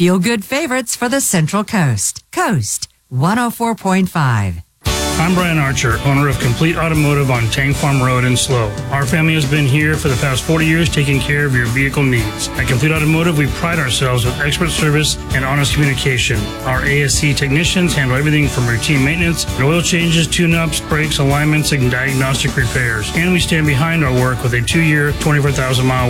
feel-good favorites for the Central Coast. Coast 104.5. I'm Brian Archer, owner of Complete Automotive on Tank Farm Road in Slow. Our family has been here for the past 40 years taking care of your vehicle needs. At Complete Automotive, we pride ourselves with expert service and honest communication. Our ASC technicians handle everything from routine maintenance, oil changes, tune-ups, brakes, alignments, and diagnostic repairs. And we stand behind our work with a 2-year, 24,000-mile